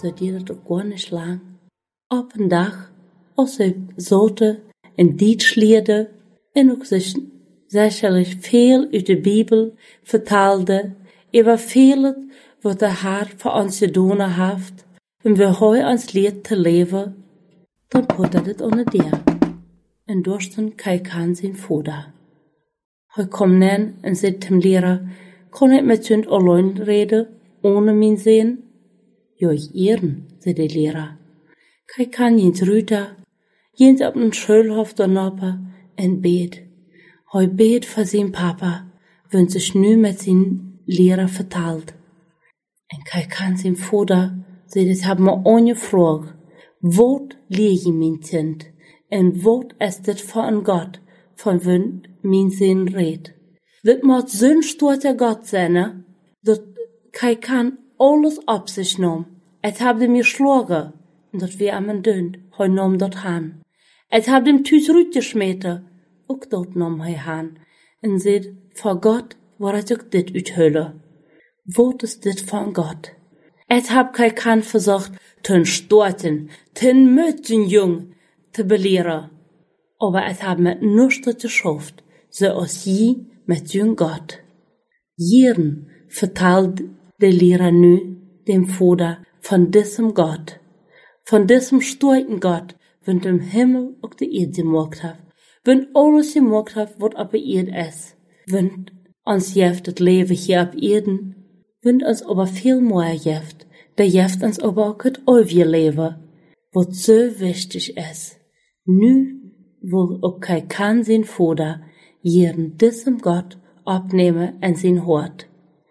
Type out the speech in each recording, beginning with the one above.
ze duurde het ook gar niet lang. Op een dag, als ze zoten en Dietsch leerde en ook zich sicherlich veel uit de Bibel vertaalde, over veel wat de Heer voor ons gedaan heeft, en we hij ons leert te leven, dan put het onder der. En dorsten kijk aan zijn vader. Hij komt nen en zegt hem leraar, kan ik met z'n alleen reden, ohne mijn zin? Ja, ich ehren, zei de leraar. Kijk aan jens Rüter, jens op een schoolhof daarnappen en beet. Hij beet voor zijn papa, wenn zich nu met zijn leraar vertaalt. En kijk aan zijn vader, zei het hebben me ongevraagd. Wat leer je mijn kind? En wat is dit voor een God, van wie mijn zin redt? Dit moet zo'n stoute God zijn, dat hij kan alles op zich nemen. Het heeft mir geschlagen, en dat we aan mijn dund, hij nam dat aan. Het heeft hem thuis uitgesmeten, ook dat nam hij aan. En zei, voor God waar het ook dit uithullen. Wat is dit van God? Het heb hij kan verzocht, ten storten, ten mütten jong, te beleren. Aber het heb met niets geschafft, zoals je met jong God. Jeren vertaalt de leraar nu dem Vater von diesem Gott, von diesem starken Gott, wenn dem Himmel auch die Erde gemacht hat, wenn alles gemacht hat, was auf der Erde ist, wenn uns jeft das Leben hier auf Erden, wenn uns aber viel mehr jeft, der jeft uns aber auch das ewige Leben, was so wichtig ist. Nu will auch kein sein Vater jeden diesem Gott abnehmen in sein Hort.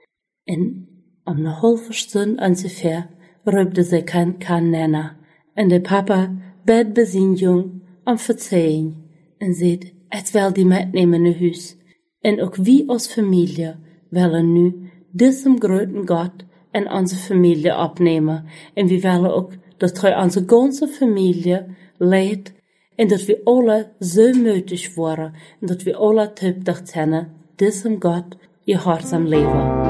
Und um eine halbe Stunde ungefähr rübte sie kein Nenner. Und der Papa bet bei sein Jung Verzeihung und sagt, es will die mitnehmen in Huis. Und auch wir als Familie wollen nu diesem großen Gott in unsere Familie abnehmen. Und wir wollen auch, dass unsere ganze Familie leid und dass wir alle so mutig waren und dass wir alle tüchtig sind, diesem Gott ihr Gehorsam leben.